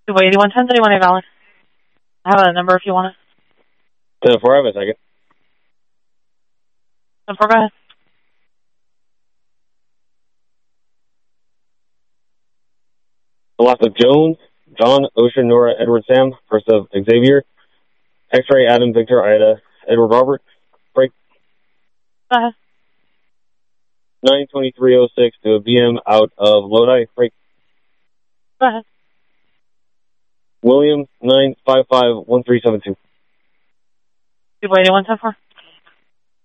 280, 110, 31 valid. I have a number if you want it. 10-4, I have a second. 10-4, go ahead. The loss of Jones, John, Ocean, Nora, Edward, Sam. First of Xavier. X-ray, Adam, Victor, Ida, Edward, Robert. Break. Go ahead. 92306 to a BM out of Lodi. Break. Go ahead. William, 9551372. 280, 110-4.